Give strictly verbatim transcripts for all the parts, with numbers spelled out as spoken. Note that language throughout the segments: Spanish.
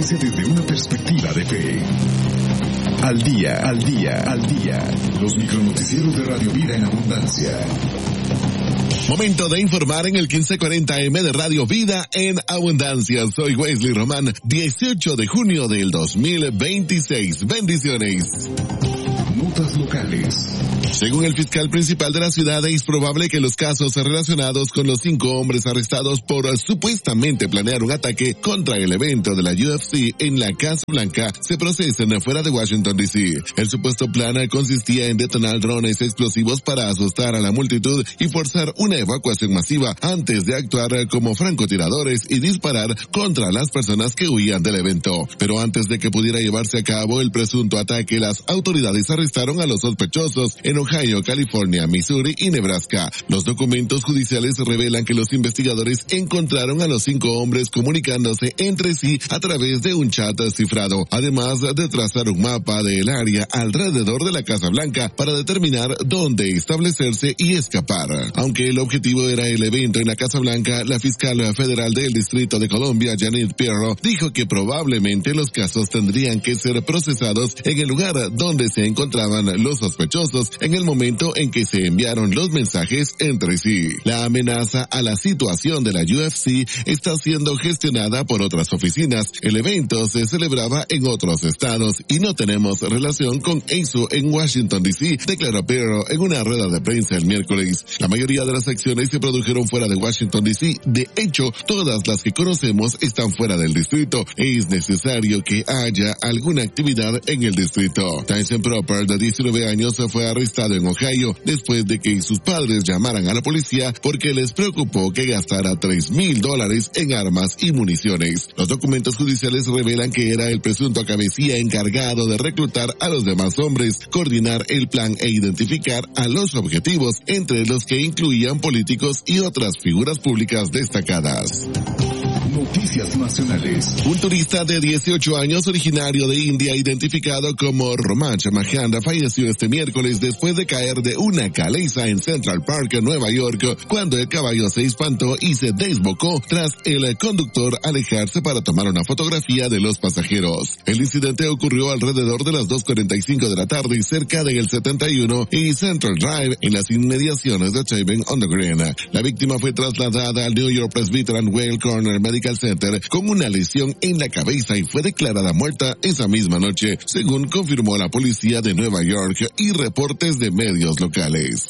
abundancia desde una perspectiva de fe. Al día, al día, al día. Los micronoticieros de Radio Vida en Abundancia. Momento de informar en el quince cuarenta eme de Radio Vida en Abundancia. Soy Wesley Román, dieciocho de junio del dos mil veintiséis. Bendiciones. Notas locales. Según el fiscal principal de la ciudad, es probable que los casos relacionados con los cinco hombres arrestados por supuestamente planear un ataque contra el evento de la U F C en la Casa Blanca se procesen fuera de Washington D C. El supuesto plan consistía en detonar drones explosivos para asustar a la multitud y forzar una evacuación masiva antes de actuar como francotiradores y disparar contra las personas que huían del evento. Pero antes de que pudiera llevarse a cabo el presunto ataque, las autoridades arrestaron a los sospechosos en Ohio, California, Missouri y Nebraska. Los documentos judiciales revelan que los investigadores encontraron a los cinco hombres comunicándose entre sí a través de un chat cifrado, además de trazar un mapa del área alrededor de la Casa Blanca para determinar dónde establecerse y escapar. Aunque el objetivo era el evento en la Casa Blanca, la fiscal federal del Distrito de Columbia, Janet Pirro, dijo que probablemente los casos tendrían que ser procesados en el lugar donde se encontraban los sospechosos en el momento en que se enviaron los mensajes entre sí. La amenaza a la situación de la U F C está siendo gestionada por otras oficinas. El evento se celebraba en otros estados y no tenemos relación con eso en Washington D C, declaró Pirro en una rueda de prensa el miércoles. La mayoría de las acciones se produjeron fuera de Washington D C. De hecho, todas las que conocemos están fuera del distrito. Es necesario que haya alguna actividad en el distrito. Tyson Proper, de diecinueve años, fue arrestado en Ohio después de que sus padres llamaran a la policía porque les preocupó que gastara tres mil dólares en armas y municiones. Los documentos judiciales revelan que era el presunto cabecilla encargado de reclutar a los demás hombres, coordinar el plan e identificar a los objetivos, entre los que incluían políticos y otras figuras públicas destacadas. Noticias nacionales. Un turista de dieciocho años originario de India identificado como Romach Mahanda falleció este miércoles después de caer de una caleza en Central Park, Nueva York, cuando el caballo se espantó y se desbocó tras el conductor alejarse para tomar una fotografía de los pasajeros. El incidente ocurrió alrededor de las dos cuarenta y cinco de la tarde cerca del setenta y uno y Central Drive en las inmediaciones de Taven on the Green. La víctima fue trasladada al New York Presbyterian Weill Corner Medical Center con una lesión en la cabeza y fue declarada muerta esa misma noche, según confirmó la policía de Nueva York y reportes de medios locales.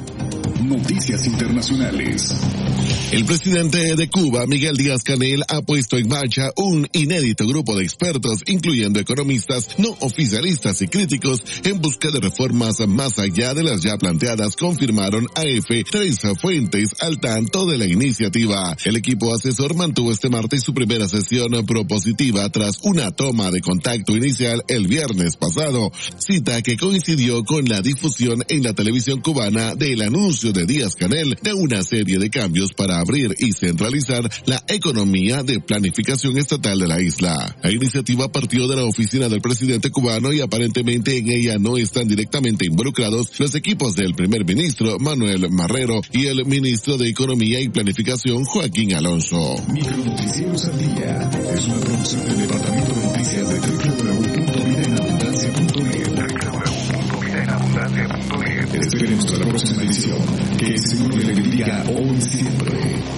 Noticias internacionales. El presidente de Cuba, Miguel Díaz-Canel, ha puesto en marcha un inédito grupo de expertos, incluyendo economistas, no oficialistas y críticos, en busca de reformas más allá de las ya planteadas, confirmaron A F tres fuentes al tanto de la iniciativa. El equipo asesor mantuvo este martes su primera sesión propositiva tras una toma de contacto inicial el viernes pasado, cita que coincidió con la difusión en la televisión cubana del anuncio de Díaz-Canel de una serie de cambios para abrir y centralizar la economía de planificación estatal de la isla. La iniciativa partió de la oficina del presidente cubano y aparentemente en ella no están directamente involucrados los equipos del primer ministro Manuel Marrero y el ministro de Economía y Planificación Joaquín Alonso. Micronoticieros al día es una producción del Departamento de Noticias de doble u doble u doble u punto vida en abundancia punto net. doble u doble u doble u punto vida en abundancia punto net. Esperemos a la próxima edición. Que el Señor le bendiga hoy y siempre.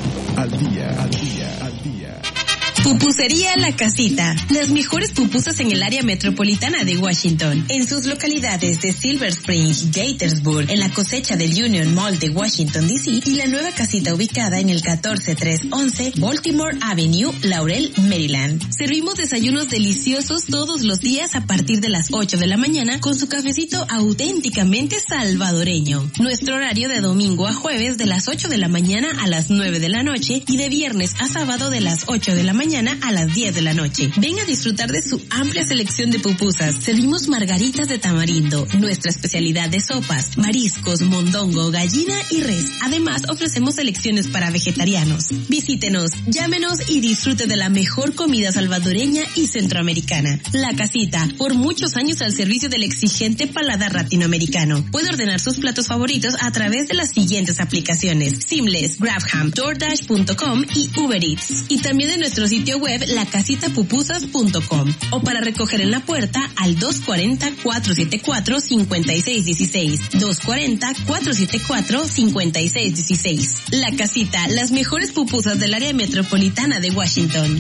Al día, al día, al día. Pupusería La Casita. Las mejores pupusas en el área metropolitana de Washington. En sus localidades de Silver Spring, Gaithersburg, en la cosecha del Union Mall de Washington D C y la nueva casita ubicada en el catorce trescientos once Baltimore Avenue, Laurel, Maryland. Servimos desayunos deliciosos todos los días a partir de las ocho de la mañana con su cafecito auténticamente salvadoreño. Nuestro horario de domingo a jueves de las ocho de la mañana a las nueve de la noche y de viernes a sábado de las ocho de la mañana a las diez de la noche. Ven a disfrutar de su amplia selección de pupusas. Servimos margaritas de tamarindo, nuestra especialidad de sopas, mariscos, mondongo, gallina y res. Además, ofrecemos selecciones para vegetarianos. Visítenos, llámenos y disfrute de la mejor comida salvadoreña y centroamericana. La Casita, por muchos años al servicio del exigente paladar latinoamericano. Puede ordenar sus platos favoritos a través de las siguientes aplicaciones: Seamless, Grabham, DoorDash punto com y Uber Eats. Y también de nuestro sitio sitio web la casita pupusas punto com o para recoger en la puerta al dos cuatro cero, cuatro siete cuatro, cinco seis uno seis, dos cuatro cero, cuatro siete cuatro, cinco seis uno seis. La Casita, las mejores pupusas del área metropolitana de Washington.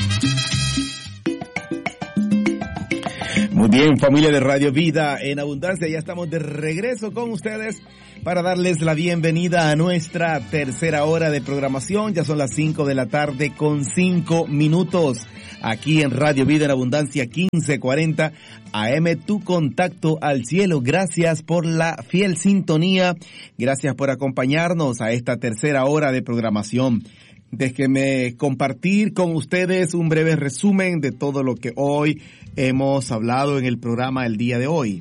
Muy bien, familia de Radio Vida en Abundancia, ya estamos de regreso con ustedes para darles la bienvenida a nuestra tercera hora de programación. Ya son las cinco de la tarde con cinco minutos. Aquí en Radio Vida en Abundancia quince cuarenta A M, tu contacto al cielo. Gracias por la fiel sintonía. Gracias por acompañarnos a esta tercera hora de programación. Déjenme compartir con ustedes un breve resumen de todo lo que hoy hemos hablado en el programa el día de hoy.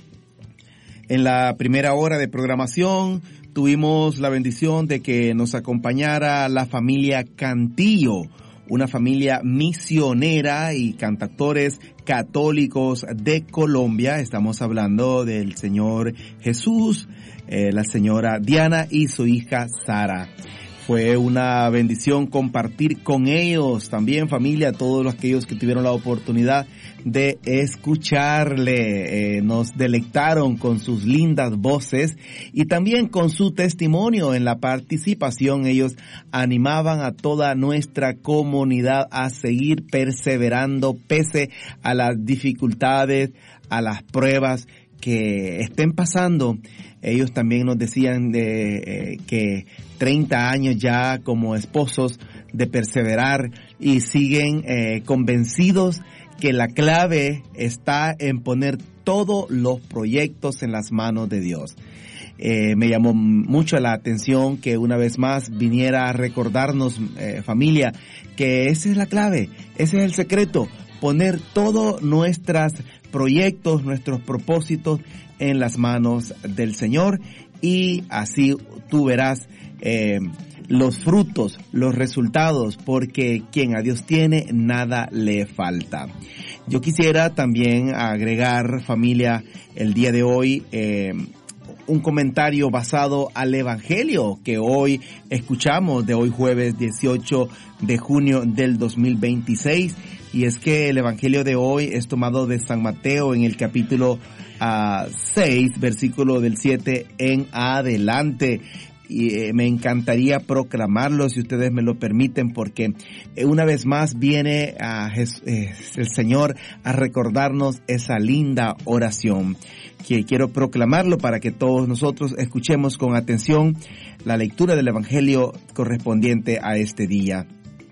En la primera hora de programación tuvimos la bendición de que nos acompañara la familia Cantillo, una familia misionera y cantautores católicos de Colombia. Estamos hablando del Señor Jesús, eh, la señora Diana y su hija Sara. Fue una bendición compartir con ellos, también familia, todos aquellos que tuvieron la oportunidad de escucharle. Eh, nos deleitaron con sus lindas voces y también con su testimonio en la participación. Ellos animaban a toda nuestra comunidad a seguir perseverando pese a las dificultades, a las pruebas que estén pasando. Ellos también nos decían de, eh, que treinta años ya como esposos de perseverar y siguen eh, convencidos que la clave está en poner todos los proyectos en las manos de Dios. Eh, me llamó mucho la atención que una vez más viniera a recordarnos, eh, familia, que esa es la clave, ese es el secreto, poner todos nuestros proyectos, nuestros propósitos en las manos del Señor, y así tú verás eh, los frutos, los resultados, porque quien a Dios tiene, nada le falta. Yo quisiera también agregar, familia, el día de hoy, eh, un comentario basado al Evangelio que hoy escuchamos, de hoy jueves dieciocho de junio del dos mil veintiséis, y es que el Evangelio de hoy es tomado de San Mateo en el capítulo uh, seis, versículo del siete en adelante. Y eh, me encantaría proclamarlo, si ustedes me lo permiten, porque eh, una vez más viene a Jes- eh, el Señor a recordarnos esa linda oración, que quiero proclamarlo para que todos nosotros escuchemos con atención la lectura del Evangelio correspondiente a este día.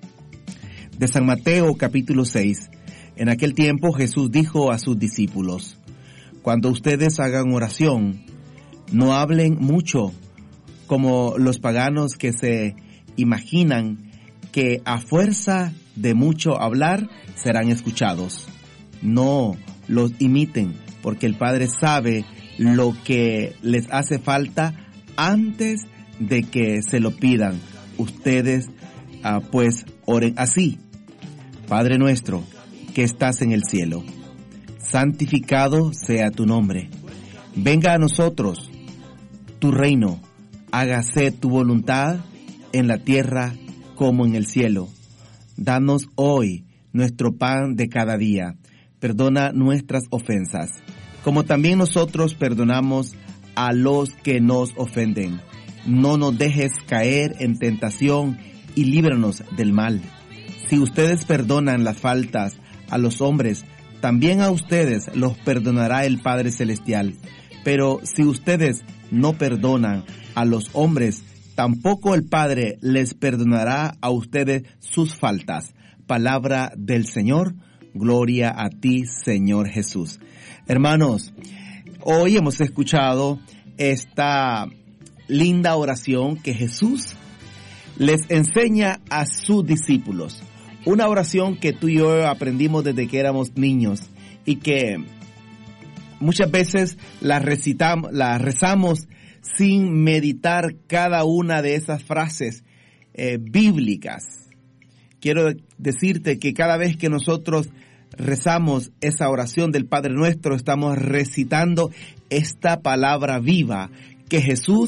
De San Mateo capítulo seis. En aquel tiempo Jesús dijo a sus discípulos: cuando ustedes hagan oración, no hablen mucho como los paganos que se imaginan que a fuerza de mucho hablar serán escuchados. No los imiten, porque el Padre sabe lo que les hace falta antes de que se lo pidan. Ustedes uh, pues oren así: Padre nuestro que estás en el cielo, santificado sea tu nombre. Venga a nosotros tu reino. Hágase tu voluntad en la tierra como en el cielo. Danos hoy nuestro pan de cada día. Perdona nuestras ofensas, como también nosotros perdonamos a los que nos ofenden. No nos dejes caer en tentación y líbranos del mal. Si ustedes perdonan las faltas a los hombres, también a ustedes los perdonará el Padre Celestial. Pero si ustedes no perdonan a los hombres, tampoco el Padre les perdonará a ustedes sus faltas. Palabra del Señor. Gloria a ti, Señor Jesús. Hermanos, hoy hemos escuchado esta linda oración que Jesús les enseña a sus discípulos. Una oración que tú y yo aprendimos desde que éramos niños y que muchas veces la recitamos, la rezamos sin meditar cada una de esas frases eh, bíblicas. Quiero decirte que cada vez que nosotros rezamos esa oración del Padre Nuestro, estamos recitando esta palabra viva que Jesús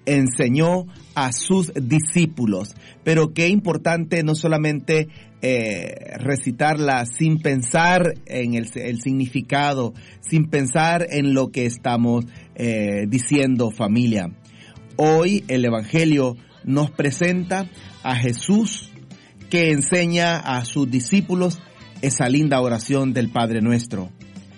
enseñó a sus discípulos. Pero qué importante no solamente eh, recitarla sin pensar en el, el significado, sin pensar en lo que estamos eh, diciendo, familia. Hoy el Evangelio nos presenta a Jesús, que enseña a sus discípulos esa linda oración del Padre Nuestro.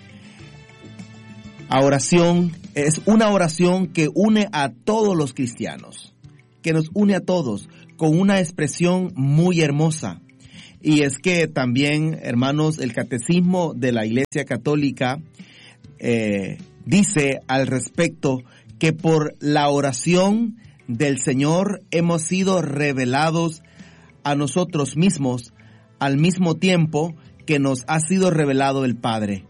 La oración es una oración que une a todos los cristianos, que nos une a todos con una expresión muy hermosa. Y es que también, hermanos, el Catecismo de la Iglesia Católica eh, dice al respecto que por la oración del Señor hemos sido revelados a nosotros mismos al mismo tiempo que nos ha sido revelado el Padre.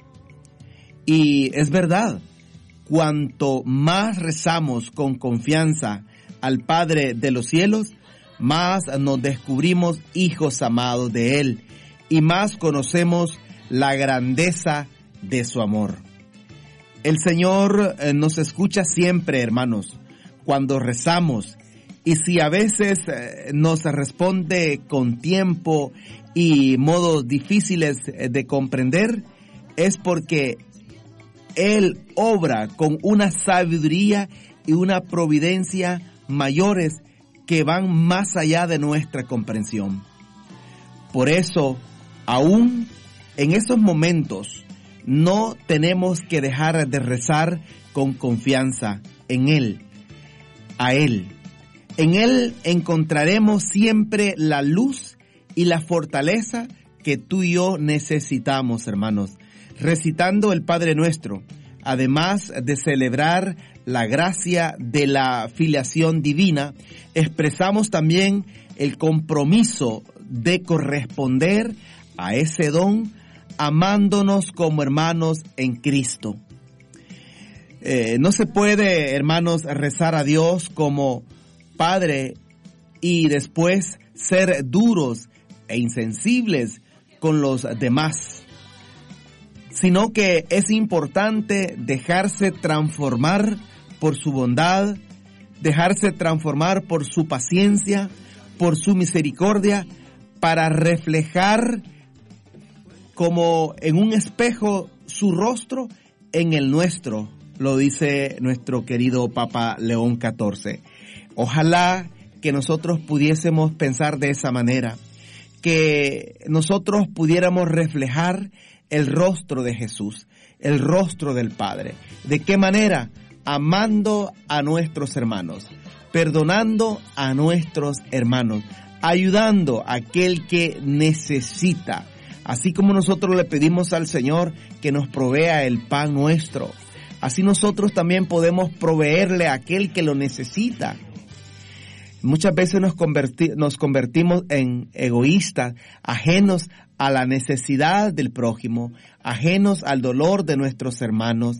Y es verdad, cuanto más rezamos con confianza al Padre de los cielos, más nos descubrimos hijos amados de Él y más conocemos la grandeza de su amor. El Señor nos escucha siempre, hermanos, cuando rezamos, y si a veces nos responde con tiempo y modos difíciles de comprender, es porque Él obra con una sabiduría y una providencia mayores que van más allá de nuestra comprensión. Por eso, aún en esos momentos, no tenemos que dejar de rezar con confianza en Él, a Él. En Él encontraremos siempre la luz y la fortaleza que tú y yo necesitamos, hermanos, recitando el Padre Nuestro, además de celebrar la gracia de la filiación divina, expresamos también el compromiso de corresponder a ese don, amándonos como hermanos en Cristo. Eh, no se puede, hermanos, rezar a Dios como Padre y después ser duros e insensibles con los demás, sino que es importante dejarse transformar por su bondad, dejarse transformar por su paciencia, por su misericordia, para reflejar como en un espejo su rostro en el nuestro, lo dice nuestro querido Papa León catorce. Ojalá que nosotros pudiésemos pensar de esa manera, que nosotros pudiéramos reflejar el rostro de Jesús, el rostro del Padre. ¿De qué manera? Amando a nuestros hermanos, perdonando a nuestros hermanos, ayudando a aquel que necesita. Así como nosotros le pedimos al Señor que nos provea el pan nuestro, así nosotros también podemos proveerle a aquel que lo necesita. Muchas veces nos, converti- nos convertimos en egoístas, ajenos a la necesidad del prójimo, ajenos al dolor de nuestros hermanos.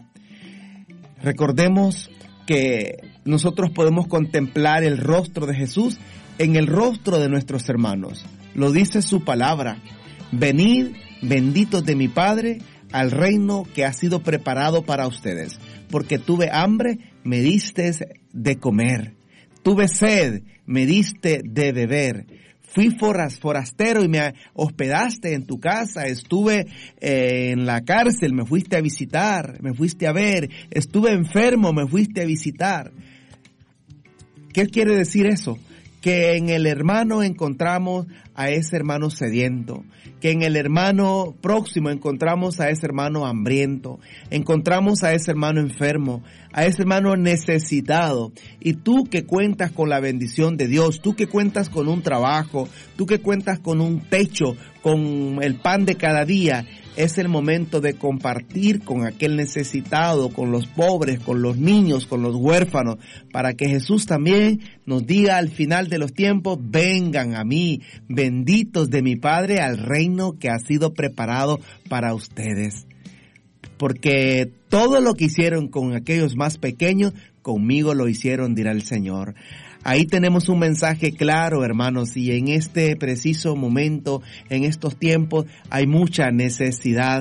Recordemos que nosotros podemos contemplar el rostro de Jesús en el rostro de nuestros hermanos. Lo dice su palabra: venid, benditos de mi Padre, al reino que ha sido preparado para ustedes, porque tuve hambre, me diste de comer. Tuve sed, me diste de beber. Fui forastero y me hospedaste en tu casa. Estuve eh, en la cárcel, me fuiste a visitar, me fuiste a ver. Estuve enfermo, me fuiste a visitar. ¿Qué quiere decir eso? Que en el hermano encontramos a ese hermano sediento, que en el hermano próximo encontramos a ese hermano hambriento, encontramos a ese hermano enfermo, a ese hermano necesitado. Y tú que cuentas con la bendición de Dios, tú que cuentas con un trabajo, tú que cuentas con un techo, con el pan de cada día, es el momento de compartir con aquel necesitado, con los pobres, con los niños, con los huérfanos, para que Jesús también nos diga al final de los tiempos: vengan a mí, benditos de mi Padre, al reino que ha sido preparado para ustedes. Porque todo lo que hicieron con aquellos más pequeños, conmigo lo hicieron, dirá el Señor. Ahí tenemos un mensaje claro, hermanos, y en este preciso momento, en estos tiempos, hay mucha necesidad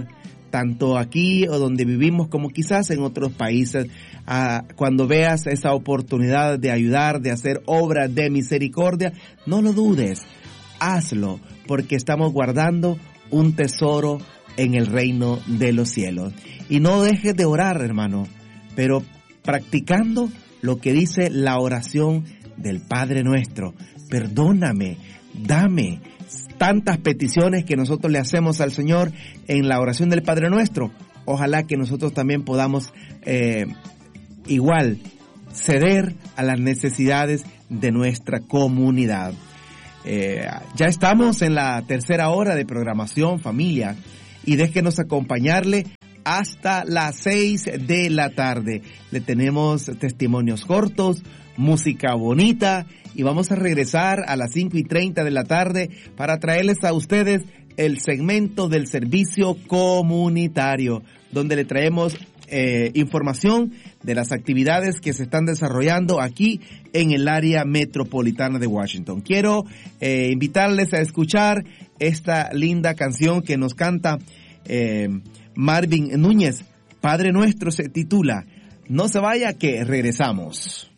tanto aquí o donde vivimos como quizás en otros países. Ah, cuando veas esa oportunidad de ayudar, de hacer obra de misericordia, no lo dudes, hazlo, porque estamos guardando un tesoro en el reino de los cielos. Y no dejes de orar, hermano, pero practicando lo que dice la oración del Padre Nuestro. Perdóname, dame. Tantas peticiones que nosotros le hacemos al Señor en la oración del Padre Nuestro. Ojalá que nosotros también podamos eh, igual ceder a las necesidades de nuestra comunidad. Eh, ya estamos en la tercera hora de programación, familia, y déjenos acompañarle hasta las seis de la tarde. Le tenemos testimonios cortos, música bonita, y vamos a regresar a las cinco y treinta de la tarde para traerles a ustedes el segmento del servicio comunitario, donde le traemos eh, información de las actividades que se están desarrollando aquí en el área metropolitana de Washington. Quiero eh, invitarles a escuchar esta linda canción que nos canta eh, Marvin Núñez. Padre Nuestro se titula. No se vaya, que regresamos.